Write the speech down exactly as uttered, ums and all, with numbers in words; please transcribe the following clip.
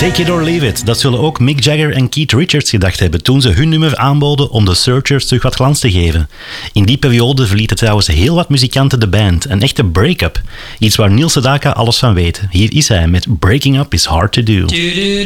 Take it or leave it. Dat zullen ook Mick Jagger en Keith Richards gedacht hebben toen ze hun nummer aanboden om de Searchers terug wat glans te geven. In die periode verlieten trouwens heel wat muzikanten de band. Een echte break-up. Iets waar Neil Sedaka alles van weet. Hier is hij met Breaking Up is Hard to Do.